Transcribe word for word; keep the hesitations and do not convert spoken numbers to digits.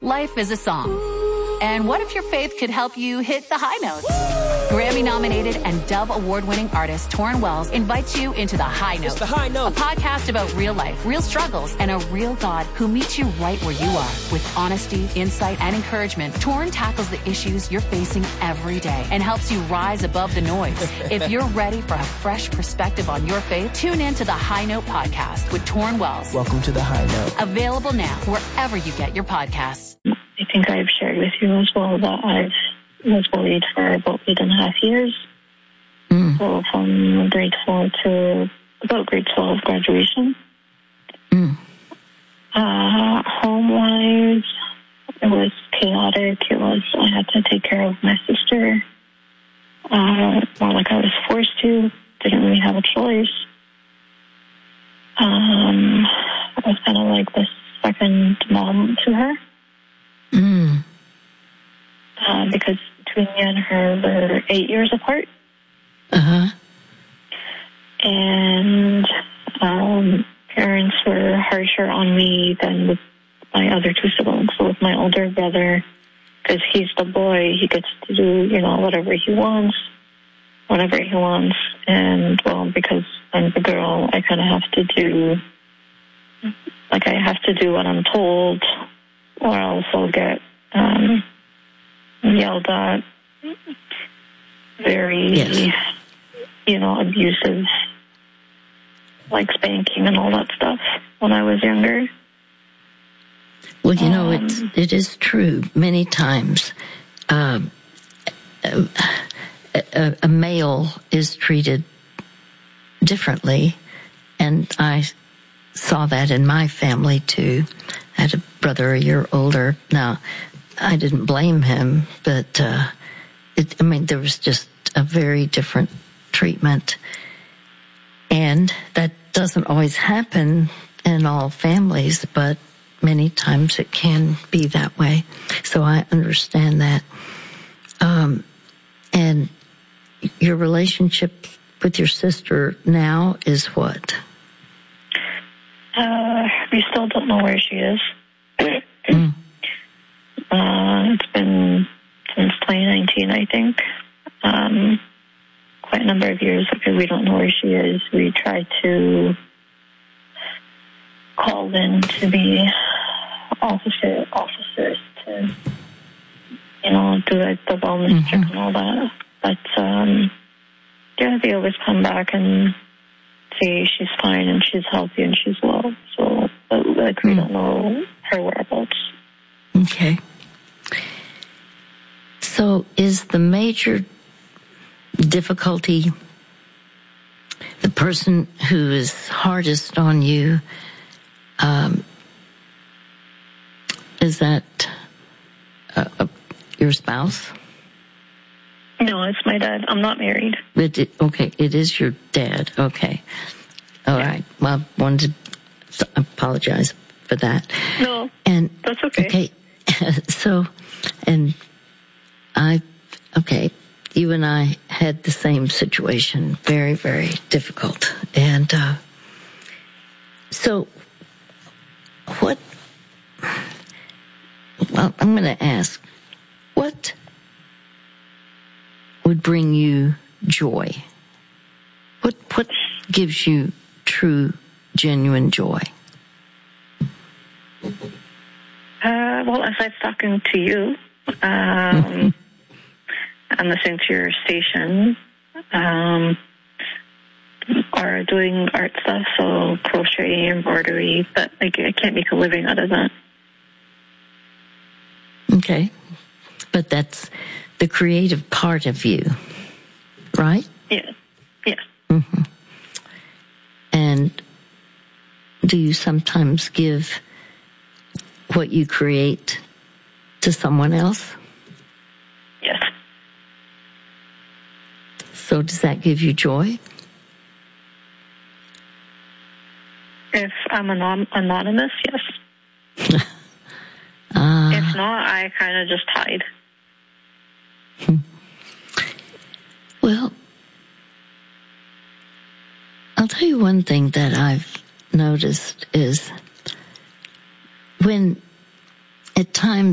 Life is a song. And what if your faith could help you hit the high notes? Grammy-nominated and Dove Award-winning artist Torrin Wells invites you into The High Note. It's The High Note. A podcast about real life, real struggles, and a real God who meets you right where you are. With honesty, insight, and encouragement, Torrin tackles the issues you're facing every day and helps you rise above the noise. If you're ready for a fresh perspective on your faith, tune in to The High Note podcast with Torrin Wells. Welcome to The High Note. Available now wherever you get your podcasts. I think I've shared with you as well that I was bullied for about eight and a half years. Mm. So from grade four to about grade twelve graduation. Mm. Uh, home-wise, it was chaotic. It was, I had to take care of my sister. Uh, more like I was forced to. Didn't really have a choice. Um, I was kind of like the second mom to her. Mm. Uh, because between me and her, we're eight years apart. Uh-huh. And um, parents were harsher on me than with my other two siblings. So with my older brother, because he's the boy, he gets to do, you know, whatever he wants, whatever he wants. And, well, because I'm the girl, I kind of have to do, like, I have to do what I'm told, or else I'll get um, yelled at, very, yes. you know, abusive, like spanking and all that stuff when I was younger. Well, you know, um, it's, it is true. Many times uh, a, a, a male is treated differently, and I saw that in my family, too. I had a brother a year older. Now, I didn't blame him, but, uh, it, I mean, there was just a very different treatment. And that doesn't always happen in all families, but many times it can be that way. So I understand that. Um, and your relationship with your sister now is what? Uh, we still don't know where she is. mm. Uh, it's been since twenty nineteen, I think. Um, quite a number of years. Okay, we don't know where she is. We tried to call in to be officer officers to, you know, do like the wellness mm-hmm. check and all that. But um, yeah, they always come back and say she's fine and she's healthy and she's well. So, but, like, we mm. don't know her whereabouts. Okay. So is the major difficulty the person who is hardest on you, um, is that uh, uh, your spouse? No, it's my dad. I'm not married. It, it, okay, it is your dad. Okay. All yeah. right. Well, I wanted to apologize for that. No, and that's okay. Okay. So, and I, okay, you and I had the same situation. Very, very difficult. And uh, so, what, well, I'm going to ask, what would bring you joy? What what gives you true, genuine joy? Uh, well, aside talking to you, um, and listening to your station, um, or doing art stuff, so crochet, embroidery, but like I can't make a living out of that. Okay, but that's the creative part of you, right? Yes. Yes. Mm-hmm. And do you sometimes give what you create to someone else? Yes. So does that give you joy? If I'm anon- anonymous, yes. uh, if not, I kind of just hide. Well, I'll tell you one thing that I've noticed is when at times